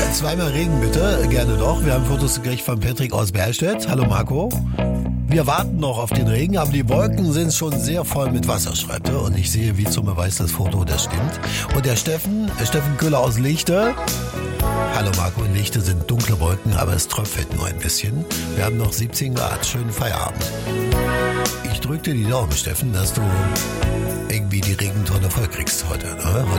Zweimal Regen bitte, gerne doch. Wir haben Fotos gekriegt von Patrick aus Bergstedt. Hallo Marco. Wir warten noch auf den Regen, aber die Wolken sind schon sehr voll mit Wasser, schreibt er. Und ich sehe wie zum Beweis das Foto, das stimmt. Und der Steffen Köhler aus Lichte. Hallo Marco, in Lichte sind dunkle Wolken, aber es tröpfelt nur ein bisschen. Wir haben noch 17 Grad, schönen Feierabend. Ich drück dir die Daumen, Steffen, dass du irgendwie die Regentonne voll kriegst heute. Ne?